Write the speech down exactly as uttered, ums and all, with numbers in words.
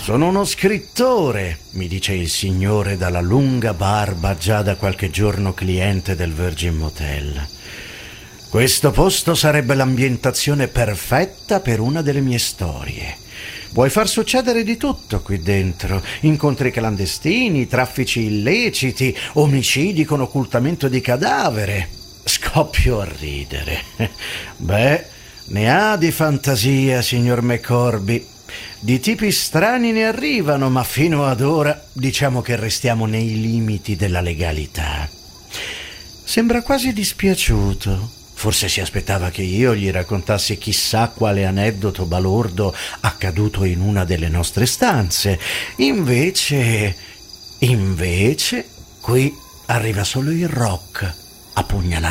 Sono uno scrittore, mi dice il signore dalla lunga barba, già da qualche giorno cliente del Virgin Motel. Questo posto sarebbe l'ambientazione perfetta per una delle mie storie. Puoi far succedere di tutto qui dentro: incontri clandestini, traffici illeciti, omicidi con occultamento di cadavere. Scoppio a ridere. Beh, ne ha di fantasia, signor McCorby. Di tipi strani ne arrivano, ma fino ad ora diciamo che restiamo nei limiti della legalità. Sembra quasi dispiaciuto. Forse si aspettava che io gli raccontassi chissà quale aneddoto balordo accaduto in una delle nostre stanze. Invece, invece, qui arriva solo il rock a pugnalare